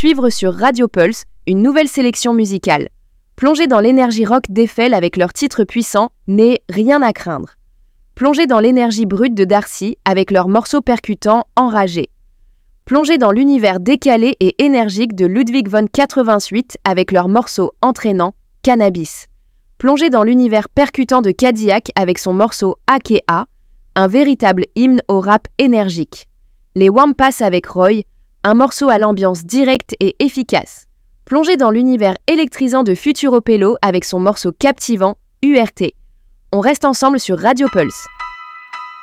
suivre sur Radio Pulse une nouvelle sélection musicale. Plongez dans l'énergie rock d'Eiffel avec leur titre puissant « Né, rien à craindre ». Plongez dans l'énergie brute de Darcy avec leur morceau percutant « Enragé ». Plongez dans l'univers décalé et énergique de Ludwig von 88 avec leur morceau entraînant « Cannabis ». Plongez dans l'univers percutant de Cadillac avec son morceau « A.K.A », un véritable hymne au rap énergique. Les Wampas avec Roy, un morceau à l'ambiance directe et efficace. Plongez dans l'univers électrisant de Futuro Pello avec son morceau captivant, URT. On reste ensemble sur Radio Pulse.